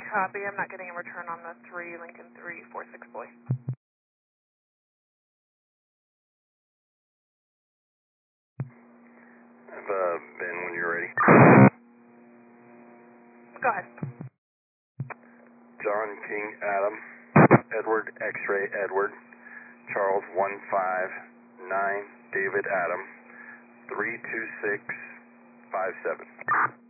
Copy. I'm not getting a return on the 3, Lincoln 346 boy. Ben, when you're ready. Go ahead. John King Adam, Edward X-ray Edward, Charles 159, David Adam, 32657.